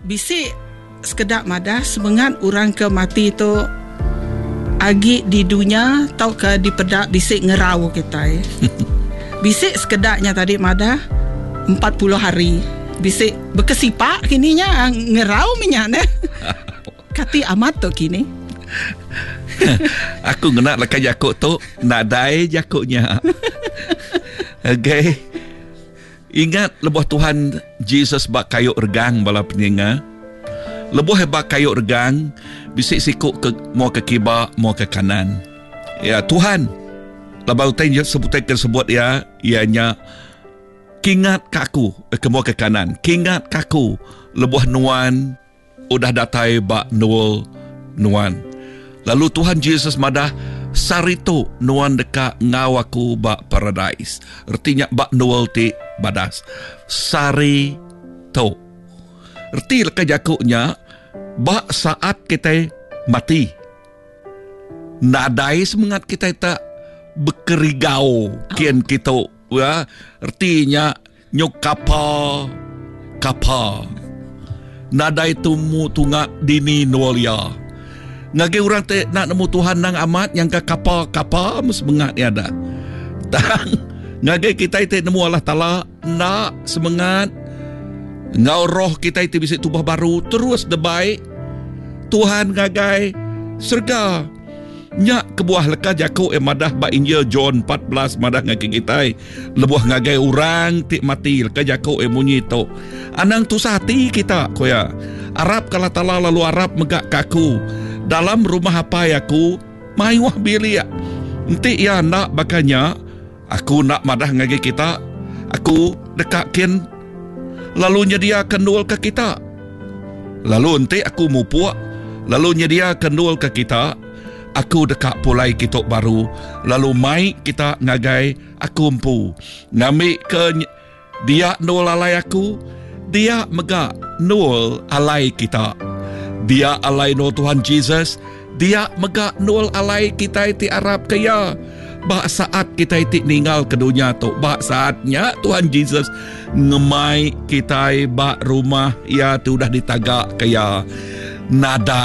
bisik sekedap madah semangat orang ke mati tu agi di dunia tau ke di pedak bisik ngerau kita bisik sekedaknya tadi madah 40 hari bisik berkesipak kininya ngerau minyak kati amat tu kini. Aku ngenak lekat jakuk tu nadai jakuknya. Okay. Ingat lebuh Tuhan Jesus bak kayuk regang bala peninga. Lebuh bak kayuk regang bisik sikuk ke mau ke kibak mau ke kanan. Ya Tuhan labau tanya sebut ya ianya kingat kaku ke mau ke kanan. Kingat kaku lebuh nuan udah datai bak nul nuan. Lalu Tuhan Yesus madah sarito nuan deka ngawaku bak paradise. Artinya bak nual ti badas. Sarito. Erti leka jakuknya bak saat kita mati. Nadai semangat kita tak bekerigau kian kita. Ya, artinya nyok kapa. Nadai tumu tungak dini nualia. Ngagi orang te nak nemu Tuhan nang amat yang ke kapa semangat ni ada. Tang ngagi kita te nemu Allah Taala nak semangat. Ngau roh kita itu bisa tubah baru terus debaik. Tuhan ngagai surga. Nyak kebuah leka jakuk madah ba Injil John 14 madah ngagi kita. Lebuah ngagai orang tik mati leka jakuk munyi tu. Anang tu sati kita koya. Arab kala Taala lalu Arab megak kaku. Dalam rumah apa aku mayuah bilik. Nanti ya nak bakanya aku nak madah ngagi kita. Aku dekakin lalu nyediakan dual ke kita. Lalu nanti aku mupuak. Lalu nyediakan dual ke kita. Aku dekat pulai kitok baru. Lalu mai kita ngagai aku empu. Ngambil ke dia nul alai aku. Dia megak nul alai kita. Dia alai nul Tuhan Jesus. Dia megak nul alai kita iti Arab kaya. Bak saat kita iti ninggal ke dunia tu. Bak saatnya Tuhan Jesus ngemai kita bak rumah. Ya tu dah ditagak kaya. Nada